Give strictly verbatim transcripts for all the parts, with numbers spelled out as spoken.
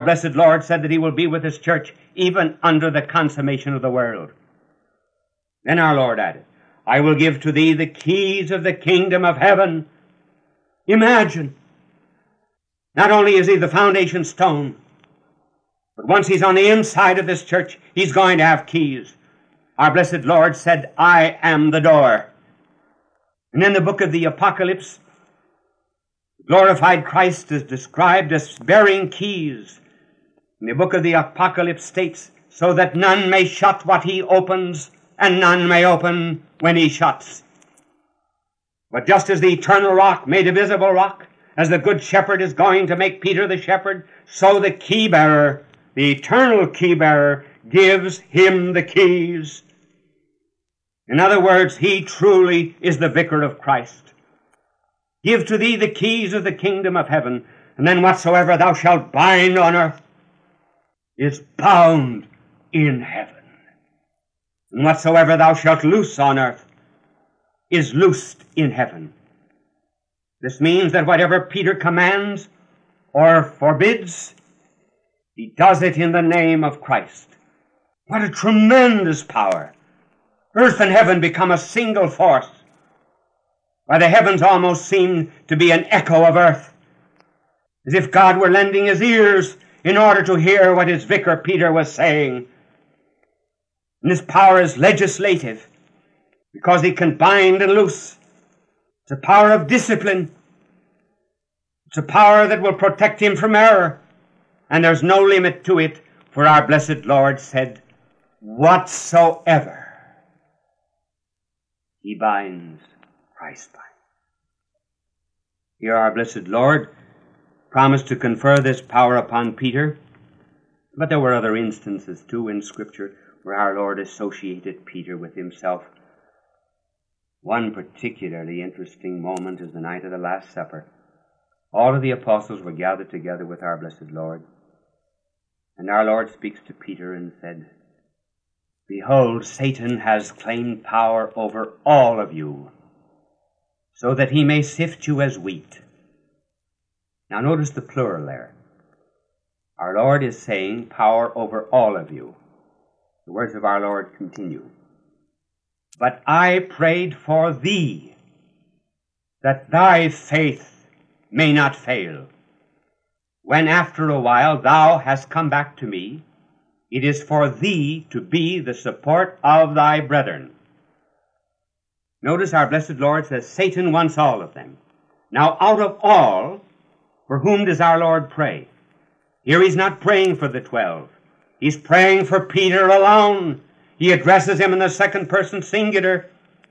blessed Lord said that he will be with his church even under the consummation of the world. Then our Lord added, I will give to thee the keys of the kingdom of heaven. Imagine. Not only is he the foundation stone, but once he's on the inside of this church, he's going to have keys. Our blessed Lord said, I am the door. And in the book of the Apocalypse, glorified Christ is described as bearing keys. And the book of the Apocalypse states, so that none may shut what he opens, and none may open when he shuts. But just as the eternal rock made a visible rock, as the good shepherd is going to make Peter the shepherd, so the key bearer, the eternal key bearer, gives him the keys. In other words, he truly is the vicar of Christ. Give to thee the keys of the kingdom of heaven, and then whatsoever thou shalt bind on earth is bound in heaven. And whatsoever thou shalt loose on earth is loosed in heaven. This means that whatever Peter commands or forbids, he does it in the name of Christ. What a tremendous power! Earth and heaven become a single force. Why, the heavens almost seem to be an echo of earth, as if God were lending his ears in order to hear what his vicar Peter was saying. And this power is legislative, because he can bind and loose. It's a power of discipline. It's a power that will protect him from error. And there's no limit to it, for our blessed Lord said, whatsoever he binds, Christ binds. Here our blessed Lord promised to confer this power upon Peter, but there were other instances too in Scripture where our Lord associated Peter with himself. One particularly interesting moment is the night of the Last Supper. All of the apostles were gathered together with our blessed Lord, and our Lord speaks to Peter and said, behold, Satan has claimed power over all of you, so that he may sift you as wheat. Now notice the plural there. Our Lord is saying power over all of you. The words of our Lord continue. But I prayed for thee, that thy faith may not fail. When after a while thou hast come back to me, it is for thee to be the support of thy brethren. Notice our blessed Lord says Satan wants all of them. Now out of all, for whom does our Lord pray? Here he's not praying for the twelve. He's praying for Peter alone. He addresses him in the second person singular.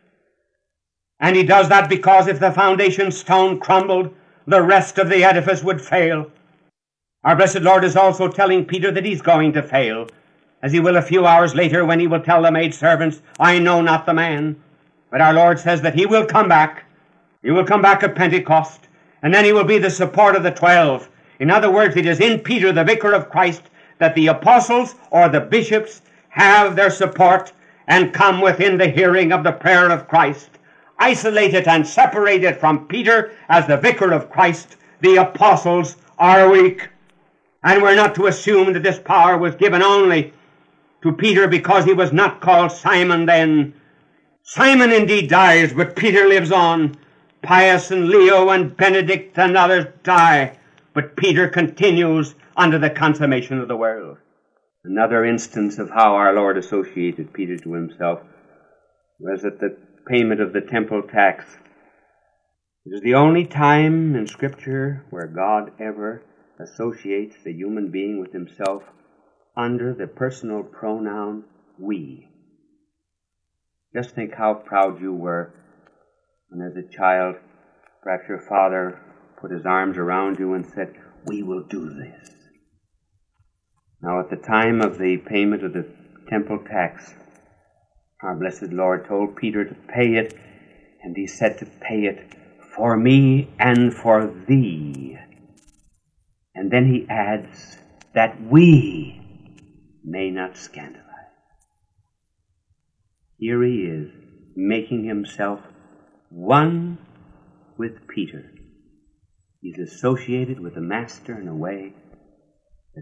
And he does that because if the foundation stone crumbled, the rest of the edifice would fail. Our blessed Lord is also telling Peter that he's going to fail, as he will a few hours later when he will tell the maidservants, I know not the man. But our Lord says that he will come back. He will come back at Pentecost, and then he will be the support of the twelve. In other words, it is in Peter, the vicar of Christ, that the apostles or the bishops have their support and come within the hearing of the prayer of Christ. Isolated and separated from Peter as the vicar of Christ, the apostles are weak. And we're not to assume that this power was given only to Peter because he was not called Simon then. Simon indeed dies, but Peter lives on. Pius and Leo and Benedict and others die, but Peter continues unto the consummation of the world. Another instance of how our Lord associated Peter to himself was at the payment of the temple tax. It is the only time in Scripture where God ever associates the human being with himself under the personal pronoun we. Just think how proud you were when as a child perhaps your father put his arms around you and said, we will do this. Now at the time of the payment of the temple tax, our blessed Lord told Peter to pay it, and he said to pay it for me and for thee. And then he adds, that we may not scandalize. Here he is, making himself one with Peter. He's associated with the Master in a way